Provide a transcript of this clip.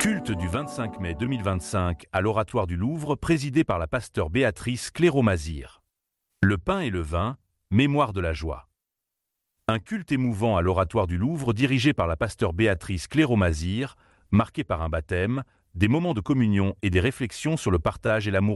Culte du 25 mai 2025 à l'Oratoire du Louvre, présidé par la pasteure Béatrice Cléro-Mazir. Le pain et le vin, mémoire de la joie. Un culte émouvant à l'Oratoire du Louvre dirigé par la pasteure Béatrice Cléro-Mazir, marqué par un baptême, des moments de communion et des réflexions sur le partage et l'amour